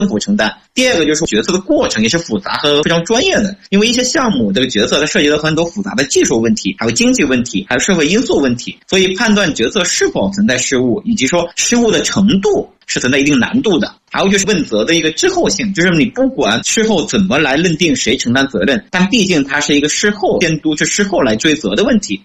府承担。第二个就是决策的过程也是复杂和非常专业的，因为一些项目这个决策它涉及到很多复杂的技术问题，还有经济问题，还有社会因素问题，所以判断决策是否存在失误，以及说失误的程度是存在一定难度的。还有就是问责的一个滞后性，就是你不管事后怎么来认定谁承担责任，但毕竟它是一个事后监督，是事后来追责的问题。